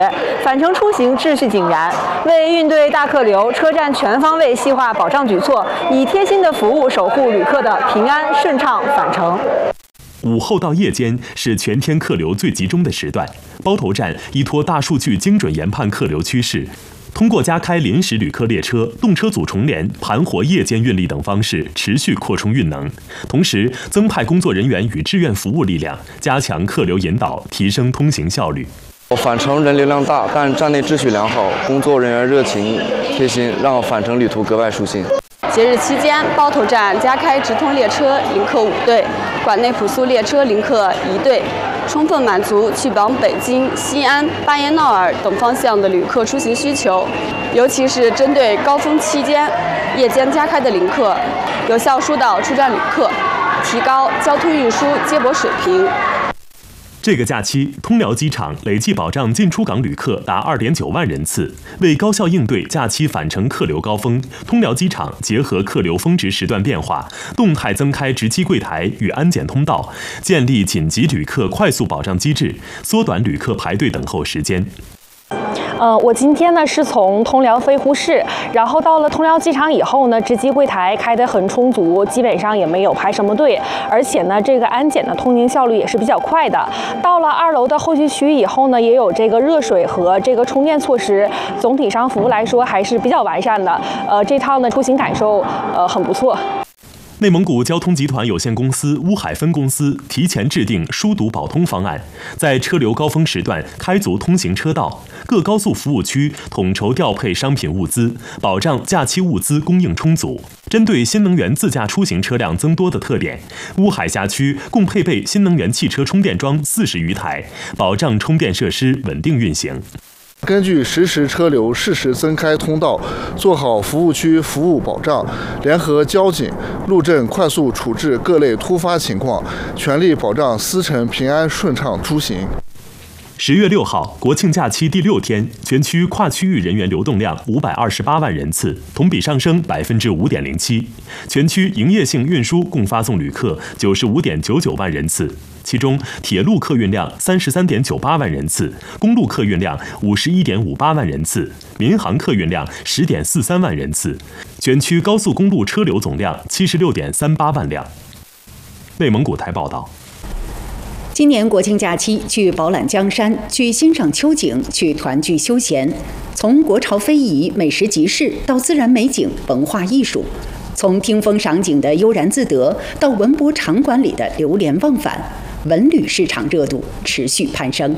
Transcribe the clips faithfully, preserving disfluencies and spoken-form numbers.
返程出行秩序井然，为应对大客流，车站全方位细化保障举措，以贴心的服务守护旅客的平安顺畅返程。 午后到夜间是全天客流最集中的时段，包头站依托大数据精准研判客流趋势，通过加开临时旅客列车、动车组重联、盘活夜间运力等方式持续扩充运能，同时增派工作人员与志愿服务力量，加强客流引导，提升通行效率。 返程人流量大，但站内秩序良好，工作人员热情贴心，让返程旅途格外舒心。 节日期间，包头站加开直通列车临客五对，管内普速列车临客一对，充分满足去往北京、西安、巴彦淖尔等方向的旅客出行需求，尤其是针对高峰期间、夜间加开的临客，有效疏导出站旅客，提高交通运输接驳水平。 这个假期，通辽机场累计保障进出港旅客达 二点九万人次。为高效应对假期返程客流高峰，通辽机场结合客流峰值时段变化，动态增开值机柜台与安检通道，建立紧急旅客快速保障机制，缩短旅客排队等候时间。 呃，我今天呢是从通辽飞呼市，然后到了通辽机场以后呢，值机柜台开得很充足，基本上也没有排什么队，而且呢，这个安检的通行效率也是比较快的。到了二楼的候机区以后呢，也有这个热水和这个充电措施，总体上服务来说还是比较完善的。呃，这趟呢出行感受呃很不错。 内蒙古交通集团有限公司乌海分公司提前制定疏堵保通方案，在车流高峰时段开足通行车道，各高速服务区统筹调配商品物资，保障假期物资供应充足。针对新能源自驾出行车辆增多的特点，乌海辖区共配备新能源汽车充电桩四十余台，保障充电设施稳定运行。 根据实时车流，适时增开通道，做好服务区服务保障，联合交警、路政快速处置各类突发情况，全力保障司乘平安顺畅出行。 十月六号，国庆假期第六天，全区跨区域人员流动量五百二十八万人次，同比上升百分之五点零七。全区营业性运输共发送旅客九十五点九九万人次，其中铁路客运量三十三点九八万人次，公路客运量五十一点五八万人次，民航客运量十点四三万人次。全区高速公路车流总量七十六点三八万辆。内蒙古台报道。 今年国庆假期，去饱览江山，去欣赏秋景，去团聚休闲。从国潮非遗、美食集市到自然美景、文化艺术，从听风赏景的悠然自得到文博场馆里的流连忘返，文旅市场热度持续攀升。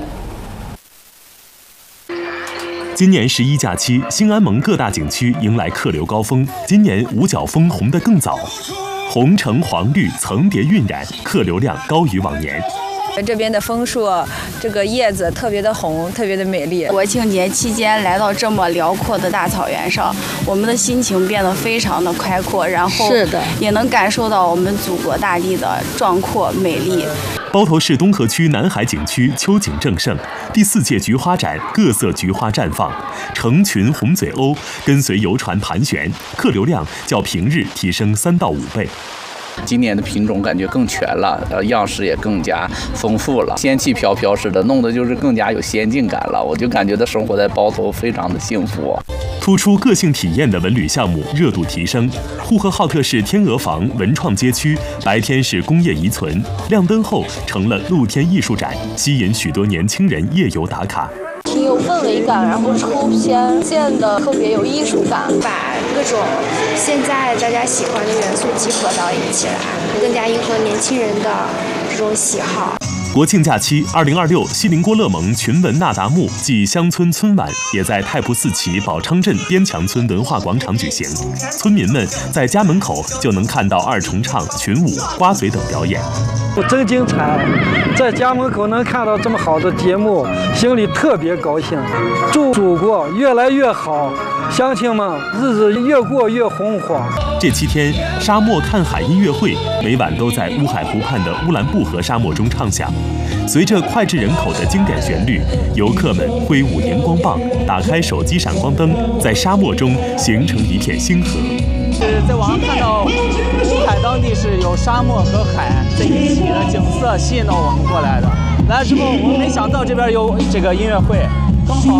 今年十一假期，兴安盟各大景区迎来客流高峰。今年五角峰红得更早，红橙黄绿层叠晕染，客流量高于往年。 这边的枫树，这个叶子特别的红，特别的美丽。 国庆节期间来到这么辽阔的大草原上，我们的心情变得非常的开阔，然后是的， 也能感受到我们祖国大地的壮阔美丽。 包头市东河区南海景区秋景正盛，第四届菊花展各色菊花绽放，成群红嘴鸥跟随游船盘旋，客流量较平日提升三到五倍。 今年的品种感觉更全了，呃，样式也更加丰富了，仙气飘飘似的，弄得就是更加有仙境感了。我就感觉到生活在包头非常的幸福。 突出个性体验的文旅项目热度提升，呼和浩特市天鹅坊文创街区白天是工业遗存，亮灯后成了露天艺术展，吸引许多年轻人夜游打卡。 挺有氛围感，然后抽片建的特别有艺术感， 把各种现在大家喜欢的元素集合到一起来，更加迎合年轻人的这种喜好。 国庆假期，二零二六锡林郭勒盟群文那达慕暨乡村春晚也在太仆寺旗宝昌镇边墙村文化广场举行。村民们在家门口就能看到二重唱、群舞、花嘴等表演。 真精彩，在家门口能看到这么好的节目，心里特别高兴。祝祖国越来越好，乡亲们日子越过越红火。 这七天，沙漠看海音乐会每晚都在乌海湖畔的乌兰布和沙漠中唱响。随着脍炙人口的经典旋律，游客们挥舞荧光棒，打开手机闪光灯，在沙漠中形成一片星河。 是在网上看到乌海当地是有沙漠和海在一起的景色，吸引到我们过来的。来了之后，我们没想到这边有这个音乐会，刚好。